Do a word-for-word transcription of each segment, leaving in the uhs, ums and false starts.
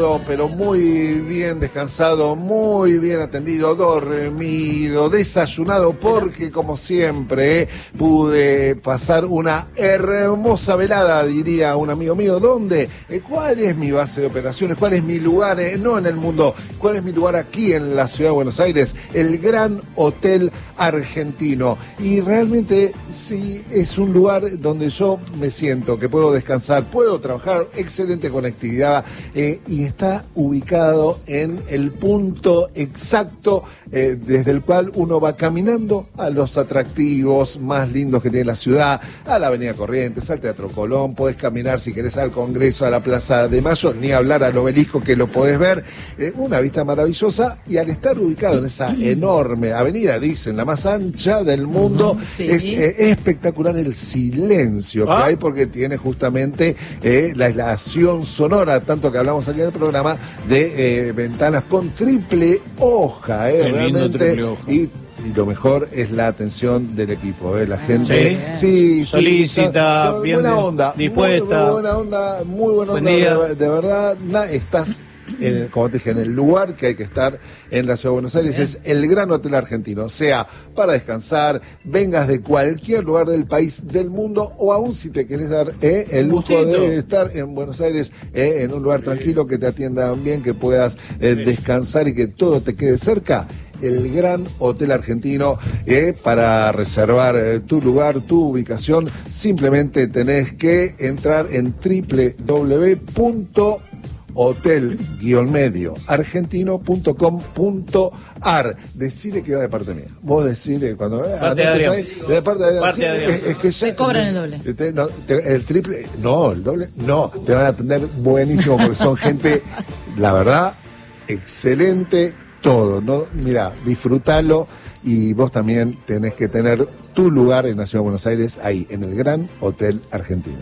todo, pero muy bien descansado, muy bien atendido, dormido, desayunado, porque como siempre eh, pude pasar una hermosa velada, diría un amigo mío. ¿Dónde? Eh, ¿Cuál es mi base de operaciones? ¿Cuál es mi lugar? Eh, no en el mundo. ¿Cuál es mi lugar aquí en la ciudad de Buenos Aires? El Gran Hotel Argentino. Y realmente sí es un lugar donde yo me siento que puedo descansar, puedo trabajar, excelente conectividad eh, y está ubicado en el punto exacto eh, desde el cual uno va caminando a los atractivos más lindos que tiene la ciudad, a la Avenida Corrientes, al Teatro Colón, podés caminar si querés al Congreso, a la Plaza de Mayo, ni hablar al Obelisco que lo podés ver, eh, una vista maravillosa, y al estar ubicado en esa enorme avenida, dicen, la más ancha del mundo, sí. es eh, espectacular el silencio que ah. hay, porque tiene justamente eh, la aislación sonora, tanto que hablamos aquí en el programa, de eh, ventanas con triple hoja, eh, realmente, triple hoja. Y Y lo mejor es la atención del equipo, ¿eh? La gente sí, sí solicita, sí, bien buena onda, dispuesta. Muy, muy buena onda, muy buena onda, de, de verdad, na, estás, en, como te dije, en el lugar que hay que estar en la ciudad de Buenos Aires. Bien. Es el Gran Hotel Argentino, sea para descansar, vengas de cualquier lugar del país, del mundo, o aún si te querés dar eh, el lujo de estar en Buenos Aires, eh, en un lugar tranquilo, que te atiendan bien, que puedas eh, descansar y que todo te quede cerca. El Gran Hotel Argentino, eh, para reservar eh, tu lugar, tu ubicación, simplemente tenés que entrar en doble u doble u doble u punto hotel guión medio argentino punto com punto ar. Decile que va de parte mía. Vos decile cuando parte de Adrián. Ahí, de parte de Adrián. Parte Sí, de Adrián. Es, es que ya, te cobran el doble. Te, no, te, el triple, no, el doble, no, te van a atender buenísimo porque son gente, la verdad, excelente. Todo, ¿no? Mira, disfrútalo, y vos también tenés que tener tu lugar en la Ciudad de Buenos Aires, ahí, en el Gran Hotel Argentino.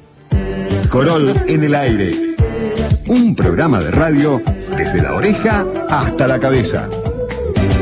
Corol en el aire. Un programa de radio desde la oreja hasta la cabeza.